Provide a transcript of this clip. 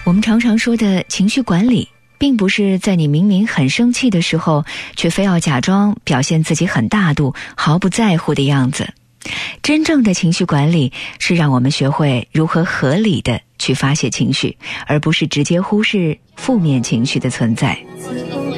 我们常常说的情绪管理，并不是在你明明很生气的时候，却非要假装表现自己很大度、毫不在乎的样子。真正的情绪管理是让我们学会如何合理的去发泄情绪，而不是直接忽视负面情绪的存在。